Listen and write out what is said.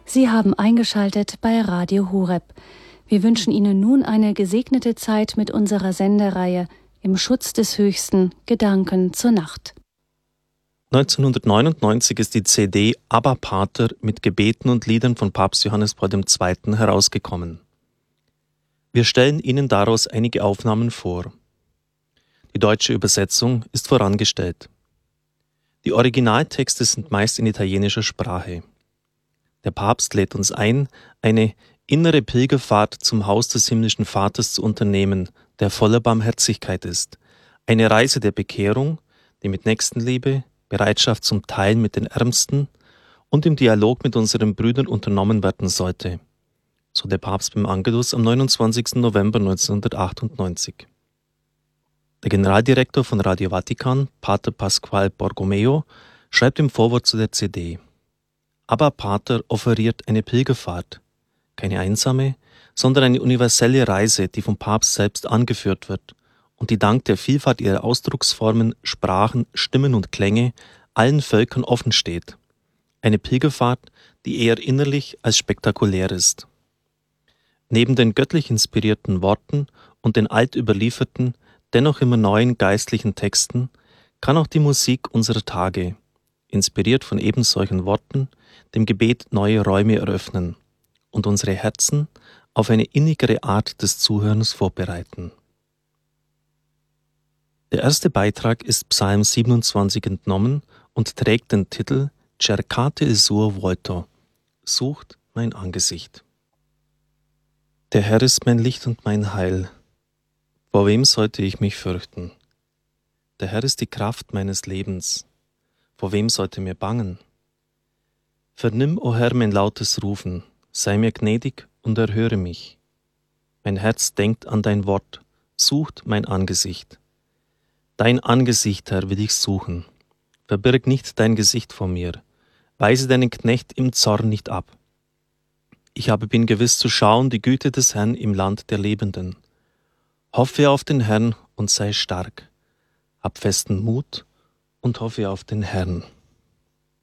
Sie haben eingeschaltet bei Radio Horeb. Wir wünschen Ihnen nun eine gesegnete Zeit mit unserer Sendereihe Im Schutz des Höchsten, Gedanken zur Nacht. 1999 ist die CD Abba Pater mit Gebeten und Liedern von Papst Johannes Paul II. Herausgekommen. Wir stellen Ihnen daraus einige Aufnahmen vor. Die deutsche Übersetzung ist vorangestellt. Die Originaltexte sind meist in italienischer Sprache. Der Papst lädt uns ein, eine innere Pilgerfahrt zum Haus des himmlischen Vaters zu unternehmen, der voller Barmherzigkeit ist. Eine Reise der Bekehrung, die mit Nächstenliebe, Bereitschaft zum Teilen mit den Ärmsten und im Dialog mit unseren Brüdern unternommen werden sollte, so der Papst beim Angelus am 29. November 1998. Der Generaldirektor von Radio Vatikan, Pater Pasquale Borromeo, schreibt im Vorwort zu der CD: Abba Pater offeriert eine Pilgerfahrt, keine einsame, sondern eine universelle Reise, die vom Papst selbst angeführt wird und die dank der Vielfalt ihrer Ausdrucksformen, Sprachen, Stimmen und Klänge allen Völkern offen steht. Eine Pilgerfahrt, die eher innerlich als spektakulär ist. Neben den göttlich inspirierten Worten und den altüberlieferten, dennoch immer neuen geistlichen Texten, kann auch die Musik unserer Tage, inspiriert von ebensolchen Worten, dem Gebet neue Räume eröffnen und unsere Herzen auf eine innigere Art des Zuhörens vorbereiten. Der erste Beitrag ist Psalm 27 entnommen und trägt den Titel Cercate il suo volto, sucht mein Angesicht. Der Herr ist mein Licht und mein Heil. Vor wem sollte ich mich fürchten? Der Herr ist die Kraft meines Lebens. Vor wem sollte mir bangen? Vernimm, o Herr, mein lautes Rufen, sei mir gnädig und erhöre mich. Mein Herz denkt an dein Wort, sucht mein Angesicht. Dein Angesicht, Herr, will ich suchen. Verbirg nicht dein Gesicht vor mir. Weise deinen Knecht im Zorn nicht ab. Ich bin gewiss zu schauen die Güte des Herrn im Land der Lebenden. Hoffe auf den Herrn und sei stark. Hab festen Mut und hoffe auf den Herrn.